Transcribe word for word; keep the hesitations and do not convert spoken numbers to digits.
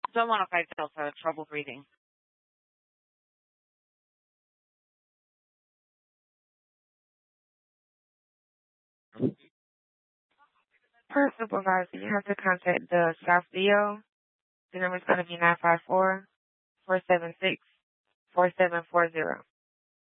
Someone of myself had trouble breathing. Per supervisor, you have to contact the South D O. The number is going to be nine five four, four seven six, four seven four zero.